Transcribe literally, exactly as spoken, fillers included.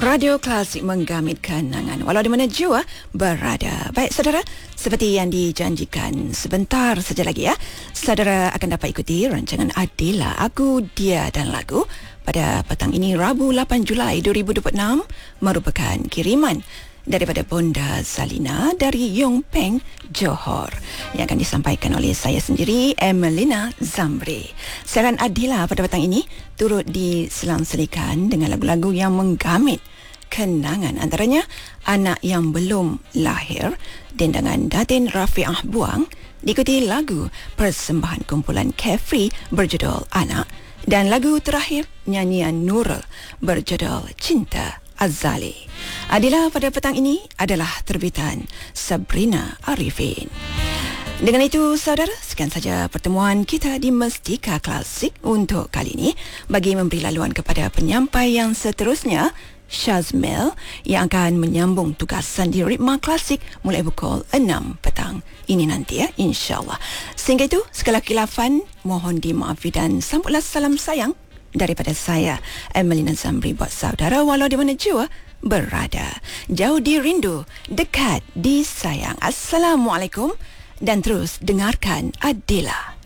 Radio Klasik menggamit kenangan walau di mana jua berada. Baik saudara, seperti yang dijanjikan, sebentar saja lagi ya, saudara akan dapat ikuti rancangan Adila, Aku, Dia dan Lagu pada petang ini Rabu lapan Julai dua ribu dua puluh enam, merupakan kiriman daripada Bonda Zalina dari Yong Peng, Johor, yang akan disampaikan oleh saya sendiri, Emelina Zamri. Siaran Adila pada petang ini turut diselang-selikan dengan lagu-lagu yang menggamit kenangan, antaranya Anak Yang Belum Lahir, dendangan Datin Rafi'ah Buang, diikuti lagu persembahan kumpulan Carefree berjudul Anak, dan lagu terakhir nyanyian Nurul berjudul Cinta Azali. Adila pada petang ini adalah terbitan Sabrina Arifin. Dengan itu, saudara, sekian saja pertemuan kita di Mestika Klasik untuk kali ini. Bagi memberi laluan kepada penyampai yang seterusnya, Shazmel, yang akan menyambung tugasan di Ritma Klasik mulai pukul enam petang ini nanti ya, insyaAllah. Sehingga itu, segala khilafan mohon dimaafi dan sambutlah salam sayang daripada saya, Emelina Zamri, buat saudara walau di mana jua berada. Jauh dirindu, dekat disayang. Assalamualaikum, dan terus dengarkan Adila.